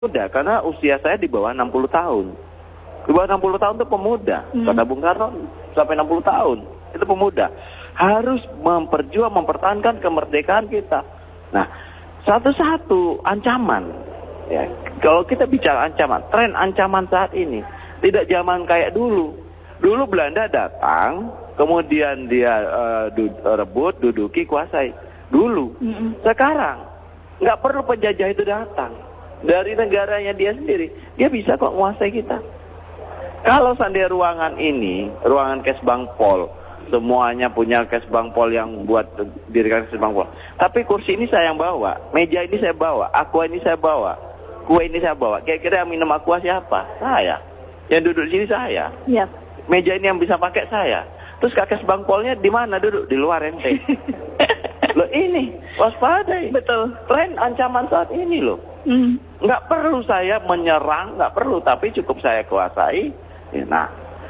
Muda, karena usia saya di bawah 60 tahun. Di bawah 60 tahun itu pemuda. Kata Bung Karno, sampai 60 tahun itu pemuda. Harus mempertahankan kemerdekaan kita. Nah, satu-satu ancaman. Ya, kalau kita bicara ancaman, tren ancaman saat ini tidak zaman kayak dulu. Dulu Belanda datang, kemudian dia rebut, duduki, kuasai. Dulu. Sekarang nggak perlu penjajah itu datang. Dari negaranya dia sendiri, dia bisa kok menguasai kita. Kalau seandainya ruangan ini, ruangan Kesbangpol, semuanya punya Kesbangpol yang buat dirikan Kesbangpol. Tapi kursi ini saya yang bawa, meja ini saya bawa, aqua ini saya bawa, kue ini saya bawa. Kira-kira yang minum aqua siapa? Saya. Yang duduk di sini saya. Yep. Meja ini yang bisa pakai saya. Terus Kesbangpolnya di mana duduk? Di luar ente. Loh ini, waspadai. Betul. Tren ancaman saat ini loh. Nggak perlu saya menyerang, nggak perlu, tapi cukup saya kuasai. Nah,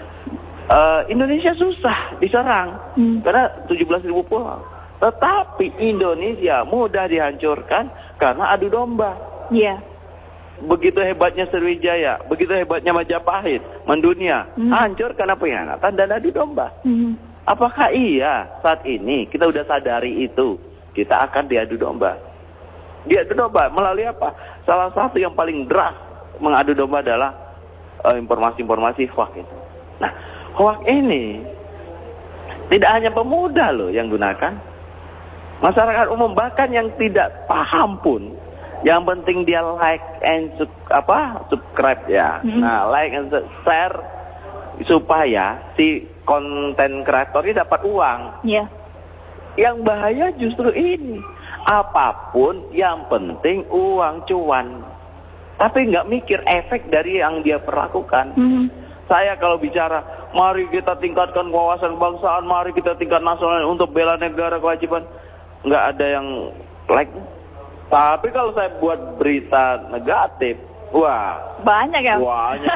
Indonesia susah diserang karena 17.000 pulau. Tetapi Indonesia mudah dihancurkan karena adu domba. Iya. Begitu hebatnya Sriwijaya, begitu hebatnya Majapahit, mendunia, hancur karena pengkhianatan dan adu domba. Apakah iya saat ini kita udah sadari itu, kita akan diadu domba? Diadu domba melalui apa? Salah satu yang paling deras mengadu domba adalah informasi-informasi hoax itu. Nah, hoax ini tidak hanya pemuda loh yang gunakan, masyarakat umum bahkan yang tidak paham pun, yang penting dia like and subscribe ya. Nah, like and share supaya si konten kreator ini dapat uang. Iya. Yang bahaya justru ini. Apapun yang penting uang cuan. Tapi nggak mikir efek dari yang dia perlakukan. Saya kalau bicara, mari kita tingkatkan wawasan kebangsaan, mari kita tingkat nasional untuk bela negara kewajiban. Nggak ada yang like. Tapi kalau saya buat berita negatif, wah. Banyak ya? Banyak.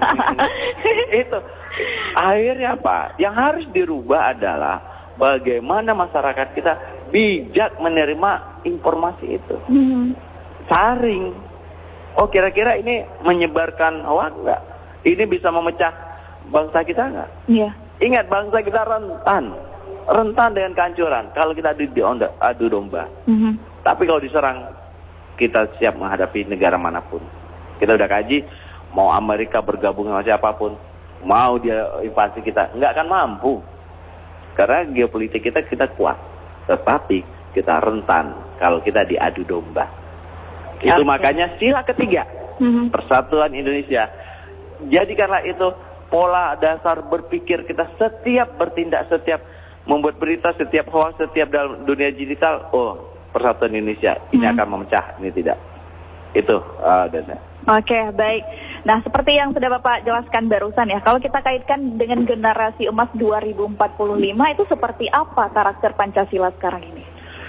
Itu. Akhirnya apa? Yang harus dirubah adalah bagaimana masyarakat kita bijak menerima informasi itu. Saring. Oh, kira-kira ini menyebarkan hoax nggak? Ini bisa memecah bangsa kita nggak? Iya. Ingat, bangsa kita rentan dengan kehancuran kalau kita adu domba. Tapi kalau diserang, kita siap menghadapi negara manapun. Kita udah kaji, mau Amerika bergabung sama siapapun, mau dia invasi kita, nggak akan mampu. Karena geopolitik kita kuat, tetapi kita rentan kalau kita diadu domba. Itu makanya sila ketiga, Persatuan Indonesia. Jadikanlah itu pola dasar berpikir kita, setiap bertindak, setiap membuat berita, setiap hoax, setiap dalam dunia digital. Oh, Persatuan Indonesia ini akan memecah, ini tidak. Itu Dana. Oke, baik. Nah, seperti yang sudah Bapak jelaskan barusan ya, kalau kita kaitkan dengan generasi emas 2045 itu seperti apa karakter Pancasila sekarang ini?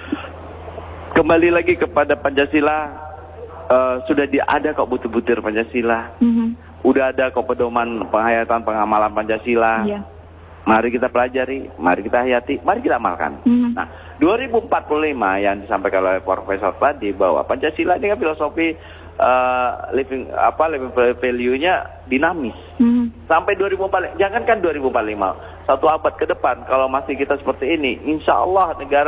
Kembali lagi kepada Pancasila, sudah ada kok butir-butir Pancasila. Udah ada kok pedoman penghayatan pengamalan Pancasila. Iya. Mari kita pelajari, mari kita hayati, mari kita amalkan. Nah, 2045 yang disampaikan oleh Profesor tadi bahwa Pancasila ini kan filosofi living value-nya dinamis. Sampai 2045, jangankan 2045, 1 abad ke depan kalau masih kita seperti ini, insya Allah negara